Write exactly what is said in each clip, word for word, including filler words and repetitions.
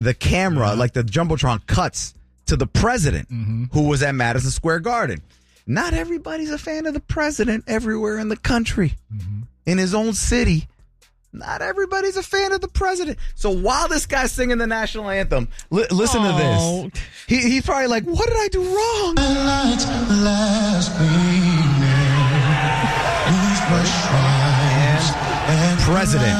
the camera, yeah. like the Jumbotron, cuts to the president mm-hmm. who was at Madison Square Garden. Not everybody's a fan of the president everywhere in the country. Mm-hmm. In his own city, not everybody's a fan of the president. So while this guy's singing the national anthem, li- listen oh. to this. He, he's probably like, what did I do wrong? And president.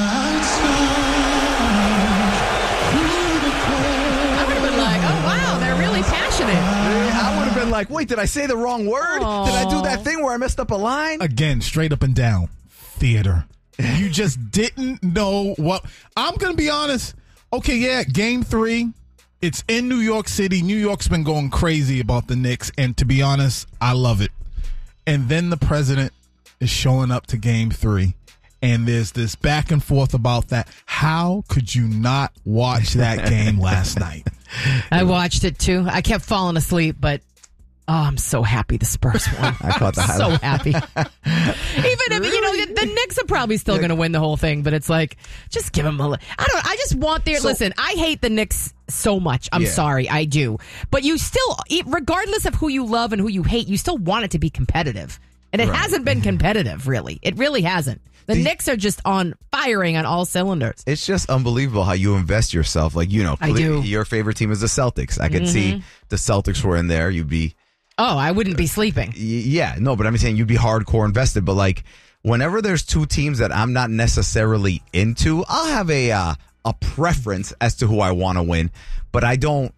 I would have been like, oh, wow, they're really passionate. I would have been like, wait, did I say the wrong word? Aww. Did I do that thing where I messed up a line? Again, straight up and down. Theater. You just didn't know what. I'm going to be honest. Okay, yeah, game three. It's in New York City. New York's been going crazy about the Knicks. And to be honest, I love it. And then the president is showing up to game three. And there's this back and forth about that. How could you not watch that game last night? I watched it too. I kept falling asleep, but oh, I'm so happy the Spurs won. I caught the so highlight. happy. Even if, you know, the Knicks are probably still going to win the whole thing, but it's like, just give them a, I don't I just want their, So, listen, I hate the Knicks so much. I'm yeah. sorry, I do. But you still, regardless of who you love and who you hate, you still want it to be competitive. And it right. hasn't been competitive, really. It really hasn't. The, the Knicks are just on firing on all cylinders. It's just unbelievable how you invest yourself. Like, you know, I do. Your favorite team is the Celtics. I could mm-hmm. see the Celtics were in there. You'd be... Oh, I wouldn't be sleeping. Yeah, no, but I'm saying you'd be hardcore invested. But like, whenever there's two teams that I'm not necessarily into, I'll have a uh, a preference as to who I want to win. But I don't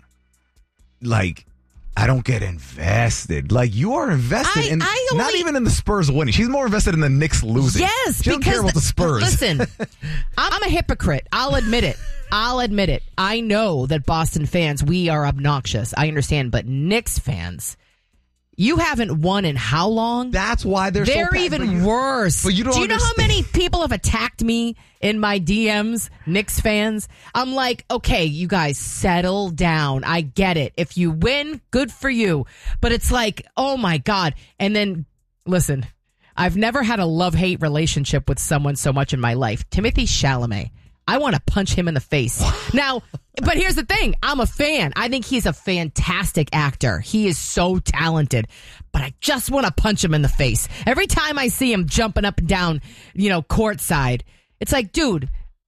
like. I don't get invested. Like, you are invested I, in I only, not even in the Spurs winning. She's more invested in the Knicks losing. Yes, she don't because care about the Spurs. Listen, I'm a hypocrite. I'll admit it. I'll admit it. I know that Boston fans, we are obnoxious. I understand, but Knicks fans, you haven't won in how long? That's why they're they're so bad, even but you, worse. But you don't Do you know how understand. many people have attacked me in my D Ms, Knicks fans? I'm like, okay, you guys, settle down. I get it. If you win, good for you. But it's like, oh my God. And then, listen, I've never had a love-hate relationship with someone so much in my life. Timothy Chalamet. I want to punch him in the face. Now, but here's the thing. I'm a fan. I think he's a fantastic actor. He is so talented. But I just want to punch him in the face. Every time I see him jumping up and down, you know, courtside, it's like, dude,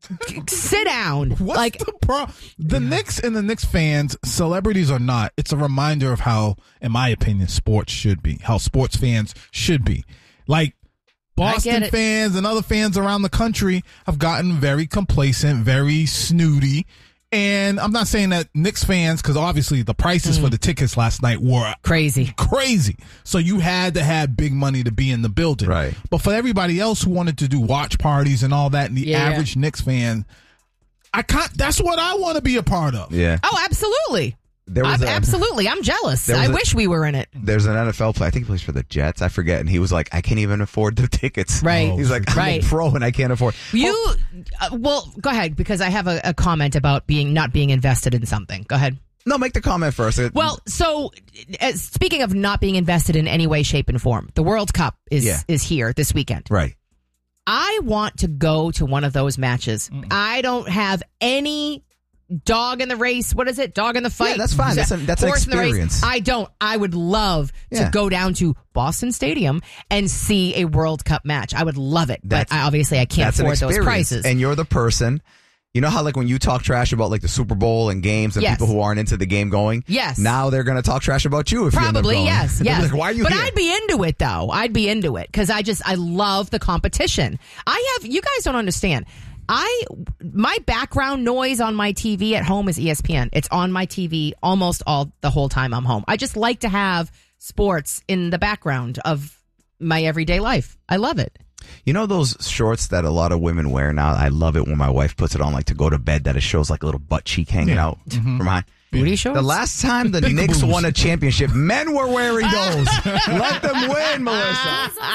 sit down. What's like, the problem? The Knicks and the Knicks fans, celebrities or not, it's a reminder of how, in my opinion, sports should be. How sports fans should be. Like, Boston fans and other fans around the country have gotten very complacent, very snooty. And I'm not saying that Knicks fans, because obviously the prices mm. for the tickets last night were crazy. Crazy. So you had to have big money to be in the building. Right. But for everybody else who wanted to do watch parties and all that, and the yeah. average Knicks fan, I can't, that's what I want to be a part of. Yeah. Oh, absolutely. There was I'm, a, absolutely. I'm jealous. I a, wish we were in it. There's an N F L player. I think he plays for the Jets. I forget. And he was like, I can't even afford the tickets. Right. He's like, I'm right. a pro and I can't afford. You, oh. uh, well, go ahead, because I have a, a comment about being not being invested in something. Go ahead. No, make the comment first. Well, so uh, speaking of not being invested in any way, shape, and form, the World Cup is yeah. is here this weekend. Right. I want to go to one of those matches. Mm-mm. I don't have any dog in the race. What is it? Dog in the fight? Yeah, that's fine. That's, a, that's an experience. I don't. I would love yeah. to go down to Boston Stadium and see a World Cup match. I would love it. That's, but I, obviously I can't afford those prices. And you're the person. You know how, like, when you talk trash about, like, the Super Bowl and games and yes. people who aren't into the game going? Yes. Now they're going to talk trash about you if Probably, you end up going. yes, yes. Like, why are you but here? I'd be into it, though. I'd be into it because I just, I love the competition. I have, you guys don't understand. I, my background noise on my T V at home is E S P N. It's on my T V almost all the whole time I'm home. I just like to have sports in the background of my everyday life. I love it. You know those shorts that a lot of women wear now? I love it when my wife puts it on, like, to go to bed, that it shows, like, a little butt cheek hanging yeah. out mm-hmm. from behind. Booty shorts? The last time the Knicks won a championship, men were wearing those. Let them win, Melissa.